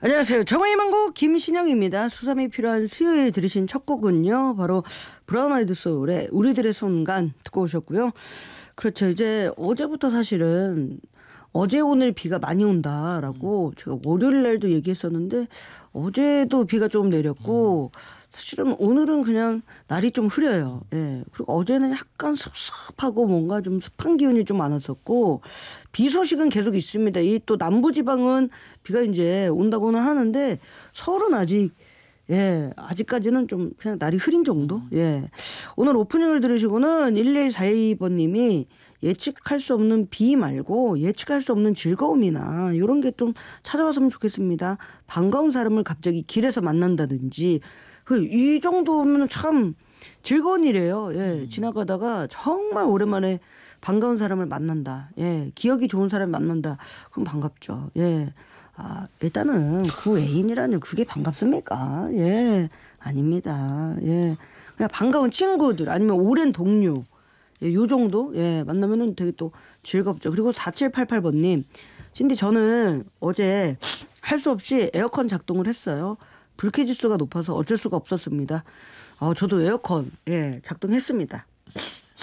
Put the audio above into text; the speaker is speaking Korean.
안녕하세요. 정화의 망고 김신영입니다. 수삼이 필요한 수요일 들으신 첫 곡은요. 바로 브라운 아이드 소울의 우리들의 순간 듣고 오셨고요. 그렇죠. 이제 어제부터 사실은 어제 오늘 비가 많이 온다라고 제가 월요일 날도 얘기했었는데 어제도 비가 좀 내렸고 사실은 오늘은 그냥 날이 좀 흐려요. 예. 그리고 어제는 약간 습습하고 뭔가 좀 습한 기운이 좀 많았었고 비 소식은 계속 있습니다. 이 또 남부지방은 비가 이제 온다고는 하는데 서울은 아직까지는 좀 그냥 날이 흐린 정도? 예. 오늘 오프닝을 들으시고는 1142번님이 예측할 수 없는 비 말고 예측할 수 없는 즐거움이나 이런 게 좀 찾아왔으면 좋겠습니다. 반가운 사람을 갑자기 길에서 만난다든지 이 정도면 참 즐거운 일이에요. 예. 지나가다가 정말 오랜만에 반가운 사람을 만난다. 예. 기억이 좋은 사람을 만난다. 그럼 반갑죠. 예. 일단은 그 애인이라는 그게 반갑습니까? 예. 아닙니다. 예. 그냥 반가운 친구들 아니면 오랜 동료. 예, 요 정도? 예, 만나면은 되게 또 즐겁죠. 그리고 4788번님. 근데 저는 어제 할 수 없이 에어컨 작동을 했어요. 불쾌지수가 높아서 어쩔 수가 없었습니다. 저도 에어컨, 작동했습니다.